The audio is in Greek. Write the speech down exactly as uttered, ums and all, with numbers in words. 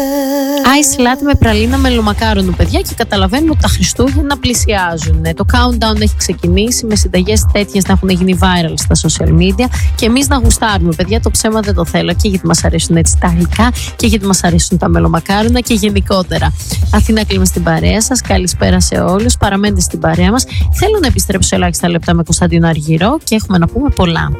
Ice latte με πραλίνα μελομακάρονο, παιδιά, και καταλαβαίνουμε ότι τα Χριστούγεννα πλησιάζουν. Το countdown έχει ξεκινήσει με συνταγές τέτοιες να έχουν γίνει viral στα social media και εμείς να γουστάρουμε, παιδιά. Το ψέμα δεν το θέλω, και γιατί μας αρέσουν έτσι τα γλυκά και γιατί μας αρέσουν τα μελομακάρονα και γενικότερα. Αθήνα, κλείνουμε στην παρέα σας. Καλησπέρα σε όλους. Παραμένετε στην παρέα μας. Θέλω να επιστρέψω ελάχιστα λεπτά με Κωνσταντίνο Αργυρό και έχουμε να πούμε πολλά.